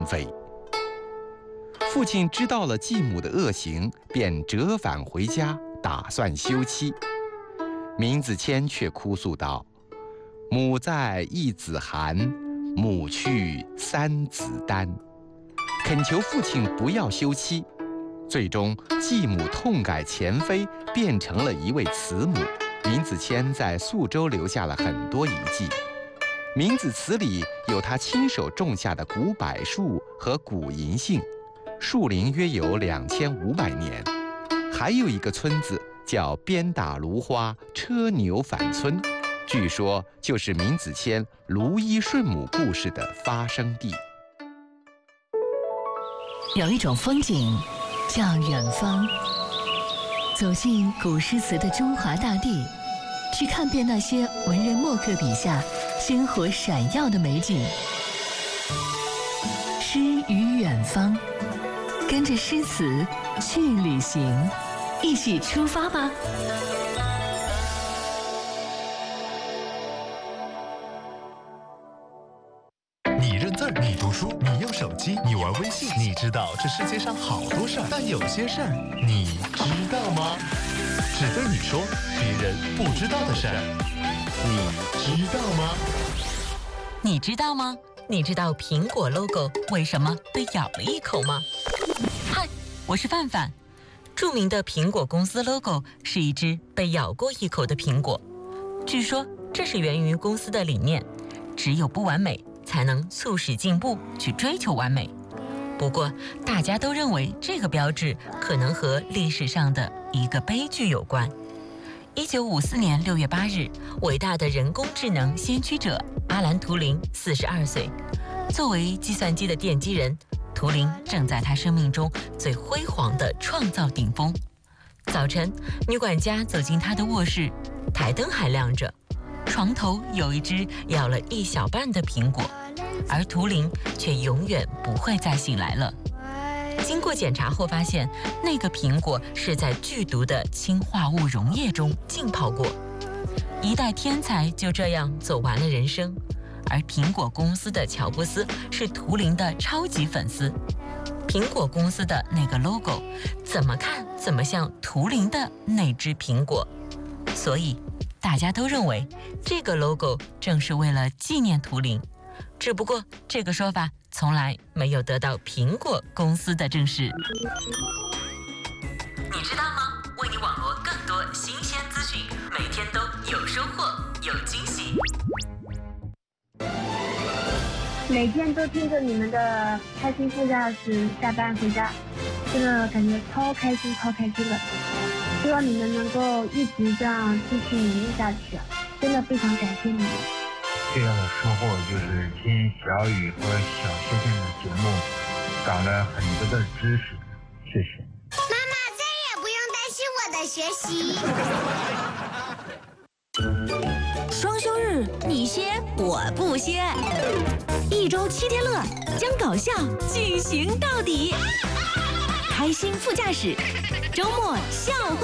妃。父亲知道了继母的恶行，便折返回家，打算休妻。闵子骞却哭诉道：“母在一子寒，母去三子丹。”恳求父亲不要休妻。最终，继母痛改前非，变成了一位慈母。闵子骞在宿州留下了很多遗迹。闵子祠里有他亲手种下的古柏树和古银杏，树龄约有2500年。还有一个村子叫鞭打芦花车牛返村，据说就是闵子骞卢衣顺母故事的发生地。 有一种风景叫远方，走进古诗词的中华大地，去看遍那些文人墨客笔下鲜活闪耀的美景。诗与远方，跟着诗词去旅行，一起出发吧！ 你认字儿，你读书，你用手机，你玩微信，你知道这世界上好多事儿，但有些事儿你知道吗？只对你说别人不知道的事儿，你知道吗？ 你知道吗？你知道苹果 logo 为什么被咬了一口吗？嗨，我是范范。著名的苹果公司 logo 是一只被咬过一口的苹果，据说这是源于公司的理念：只有不完美才能促使进步，去追求完美。不过，大家都认为这个标志可能和历史上的一个悲剧有关。1954年6月8日，伟大的人工智能先驱者阿兰·图灵42岁。作为计算机的奠基人，图灵正在他生命中最辉煌的创造顶峰。早晨，女管家走进他的卧室，台灯还亮着，床头有一只咬了一小半的苹果，而图灵却永远不会再醒来了。经过检查后发现，那个苹果是在剧毒的氰化物溶液中浸泡过。一代天才就这样走完了人生，而苹果公司的乔布斯是图灵的超级粉丝。苹果公司的那个 logo 怎么看怎么像图灵的那只苹果，所以大家都认为这个 logo 正是为了纪念图灵。只不过这个说法从来没有得到苹果公司的证实。你知道吗？为你网罗更多新鲜资讯，每天都有收获，有惊喜。 每天都听着你们的开心副驾驶下班回家，真的感觉超开心的。希望你们能够一直这样继续努力下去，真的非常感谢你们。 最大的收获就是听小雨和小仙仙的节目，长了很多的知识，谢谢。 妈妈再也不用担心我的学习。 双休日，你歇我不歇，一周7天乐，将搞笑进行到底。开心副驾驶，周末笑话。